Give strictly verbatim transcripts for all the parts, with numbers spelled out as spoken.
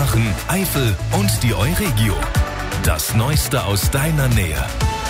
Aachen, Eifel und die Euregio. Das Neueste aus deiner Nähe.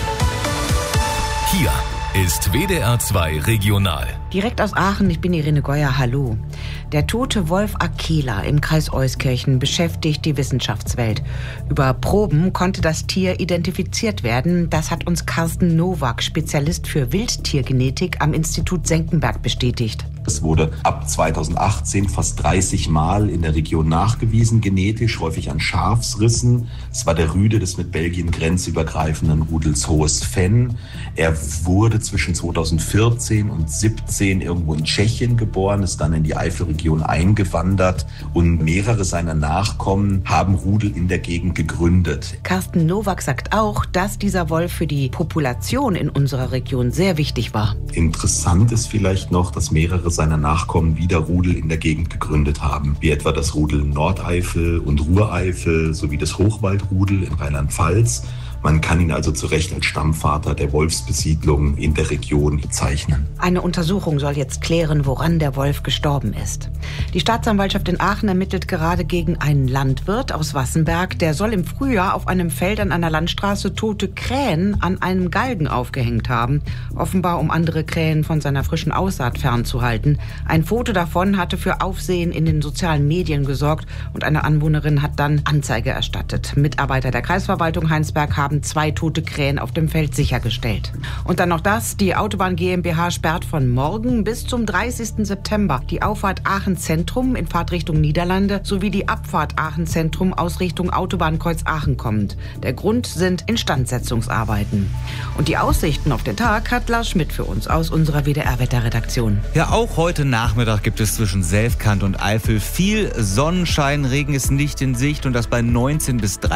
Hier ist W D R zwei Regional. Direkt aus Aachen, ich bin Irene Geuer, hallo. Der tote Wolf Akela im Kreis Euskirchen beschäftigt die Wissenschaftswelt. Über Proben konnte das Tier identifiziert werden. Das hat uns Carsten Nowak, Spezialist für Wildtiergenetik am Institut Senckenberg, bestätigt. Es wurde ab zweitausendachtzehn fast dreißig Mal in der Region nachgewiesen, genetisch, häufig an Schafsrissen. Es war der Rüde des mit Belgien grenzübergreifenden Rudels Hohes Fenn. Er wurde zwischen zweitausendvierzehn und siebzehn irgendwo in Tschechien geboren, ist dann in die Eifelregion eingewandert und mehrere seiner Nachkommen haben Rudel in der Gegend gegründet. Carsten Nowak sagt auch, dass dieser Wolf für die Population in unserer Region sehr wichtig war. Interessant ist vielleicht noch, dass mehrere seiner Nachkommen wieder Rudel in der Gegend gegründet haben, wie etwa das Rudel Nordeifel und Rureifel sowie das Hochwaldrudel in Rheinland-Pfalz. Man kann ihn also zu Recht als Stammvater der Wolfsbesiedlung in der Region bezeichnen. Eine Untersuchung soll jetzt klären, woran der Wolf gestorben ist. Die Staatsanwaltschaft in Aachen ermittelt gerade gegen einen Landwirt aus Wassenberg. Der soll im Frühjahr auf einem Feld an einer Landstraße tote Krähen an einem Galgen aufgehängt haben. Offenbar, um andere Krähen von seiner frischen Aussaat fernzuhalten. Ein Foto davon hatte für Aufsehen in den sozialen Medien gesorgt und eine Anwohnerin hat dann Anzeige erstattet. Mitarbeiter der Kreisverwaltung Heinsberg haben zwei tote Krähen auf dem Feld sichergestellt. Und dann noch das, die Autobahn GmbH sperrt von morgen bis zum dreißigsten September die Auffahrt Aachen Zentrum in Fahrtrichtung Niederlande sowie die Abfahrt Aachen Zentrum aus Richtung Autobahnkreuz Aachen kommend. Der Grund sind Instandsetzungsarbeiten. Und die Aussichten auf den Tag hat Lars Schmidt für uns aus unserer W D R-Wetterredaktion. Ja, auch heute Nachmittag gibt es zwischen Selfkant und Eifel viel Sonnenschein. Regen ist nicht in Sicht und das bei neunzehn bis dreißig